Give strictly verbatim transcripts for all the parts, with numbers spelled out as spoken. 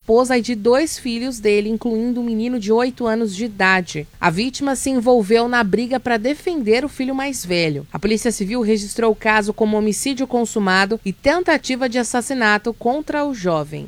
esposa e de dois filhos dele, incluindo um menino de oito anos de idade. A vítima se envolveu na briga para defender o filho mais velho. A Polícia Civil registrou o caso como homicídio consumado e tentativa de assassinato contra o jovem.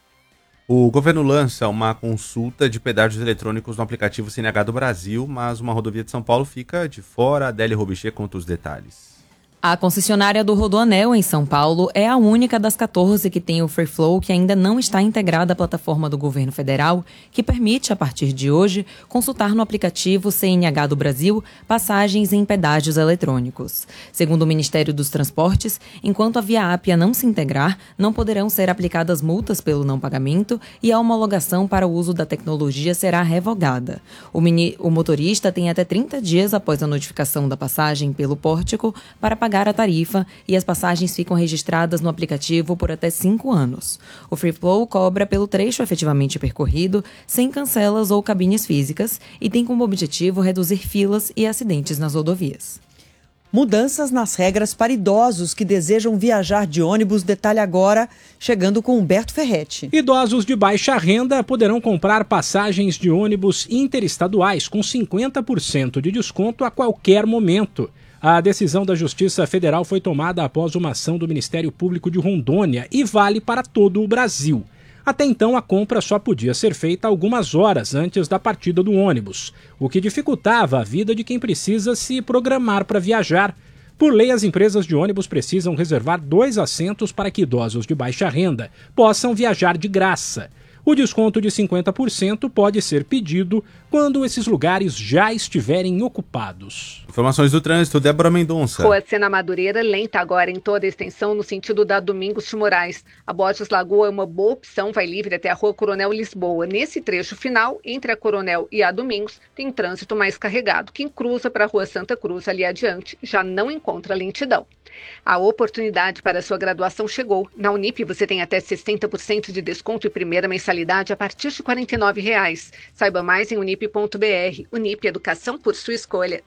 O governo lança uma consulta de pedágios eletrônicos no aplicativo C N H do Brasil, mas uma rodovia de São Paulo fica de fora. Adélia Robichê conta os detalhes. A concessionária do Rodoanel, em São Paulo, é a única das quatorze que tem o Free Flow que ainda não está integrada à plataforma do governo federal, que permite, a partir de hoje, consultar no aplicativo C N H do Brasil passagens em pedágios eletrônicos. Segundo o Ministério dos Transportes, enquanto a Via Ápia não se integrar, não poderão ser aplicadas multas pelo não pagamento e a homologação para o uso da tecnologia será revogada. O, mini, o motorista tem até trinta dias após a notificação da passagem pelo pórtico para pagar pagar a tarifa e as passagens ficam registradas no aplicativo por até cinco anos. O Free Flow cobra pelo trecho efetivamente percorrido, sem cancelas ou cabines físicas, e tem como objetivo reduzir filas e acidentes nas rodovias. Mudanças nas regras para idosos que desejam viajar de ônibus, detalhe agora, chegando com Humberto Ferretti. Idosos de baixa renda poderão comprar passagens de ônibus interestaduais com cinquenta por cento de desconto a qualquer momento. A decisão da Justiça Federal foi tomada após uma ação do Ministério Público de Rondônia e vale para todo o Brasil. Até então, a compra só podia ser feita algumas horas antes da partida do ônibus, o que dificultava a vida de quem precisa se programar para viajar. Por lei, as empresas de ônibus precisam reservar dois assentos para que idosos de baixa renda possam viajar de graça. O desconto de cinquenta por cento pode ser pedido quando esses lugares já estiverem ocupados. Informações do trânsito, Débora Mendonça. Rua Sena Madureira, lenta agora em toda a extensão no sentido da Domingos de Moraes. A Borges Lagoa é uma boa opção, vai livre até a Rua Coronel Lisboa. Nesse trecho final, entre a Coronel e a Domingos, tem trânsito mais carregado. Quem cruza para a Rua Santa Cruz, ali adiante, já não encontra lentidão. A oportunidade para a sua graduação chegou. Na Unip você tem até sessenta por cento de desconto e primeira mensalidade a partir de quarenta e nove reais. Saiba mais em unip ponto b r. Unip, educação por sua escolha.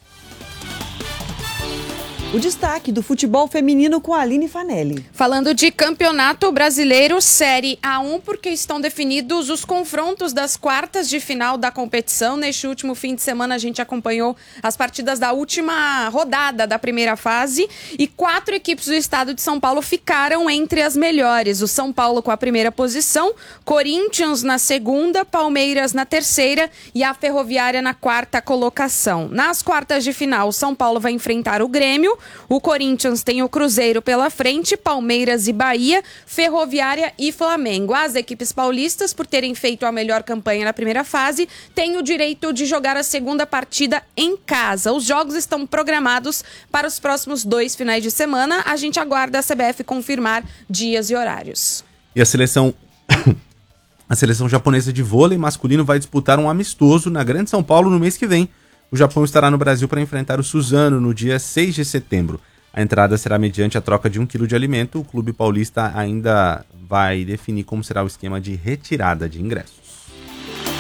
O destaque do futebol feminino com a Aline Fanelli. Falando de Campeonato Brasileiro Série A um, porque estão definidos os confrontos das quartas de final da competição. Neste último fim de semana a gente acompanhou as partidas da última rodada da primeira fase e quatro equipes do estado de São Paulo ficaram entre as melhores. O São Paulo com a primeira posição, Corinthians na segunda, Palmeiras na terceira e a Ferroviária na quarta colocação. Nas quartas de final, o São Paulo vai enfrentar o Grêmio, o Corinthians tem o Cruzeiro pela frente, Palmeiras e Bahia, Ferroviária e Flamengo. As equipes paulistas, por terem feito a melhor campanha na primeira fase, têm o direito de jogar a segunda partida em casa. Os jogos estão programados para os próximos dois finais de semana. A gente aguarda a C B F confirmar dias e horários. E a seleção... a seleção japonesa de vôlei masculino vai disputar um amistoso na Grande São Paulo no mês que vem. O Japão estará no Brasil para enfrentar o Suzano no dia seis de setembro. A entrada será mediante a troca de um quilo de alimento. O clube paulista ainda vai definir como será o esquema de retirada de ingressos.